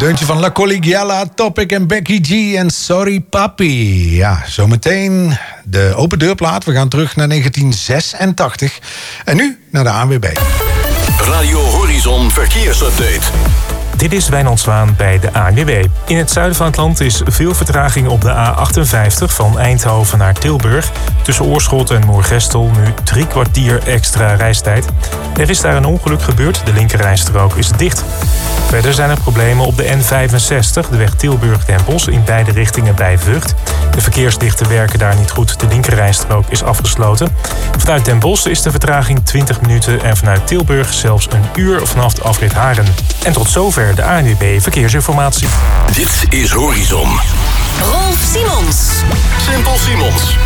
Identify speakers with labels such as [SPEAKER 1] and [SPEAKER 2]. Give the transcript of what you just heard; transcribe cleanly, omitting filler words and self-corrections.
[SPEAKER 1] Deuntje van La Collegiala, Topic en Becky G en Sorry Papi. Ja, zometeen de open deurplaat. We gaan terug naar 1986. En nu naar de ANWB.
[SPEAKER 2] Radio Horizon Verkeersupdate.
[SPEAKER 3] Dit is Wijnand Zwaan bij de ANWB. In het zuiden van het land is veel vertraging op de A58 van Eindhoven naar Tilburg. Tussen Oorschot en Moergestel nu 3 kwartier extra reistijd. Er is daar een ongeluk gebeurd, de linkerrijstrook is dicht. Verder zijn er problemen op de N65, de weg Tilburg-Den Bosch, in beide richtingen bij Vught. De verkeerslichten werken daar niet goed, de linkerrijstrook is afgesloten. Vanuit Den Bosch is de vertraging 20 minuten en vanuit Tilburg zelfs een uur vanaf de afrit Haren. En tot zover de ANWB Verkeersinformatie.
[SPEAKER 2] Dit is Horizon.
[SPEAKER 4] Rolf Simons.
[SPEAKER 2] Simpel Simons.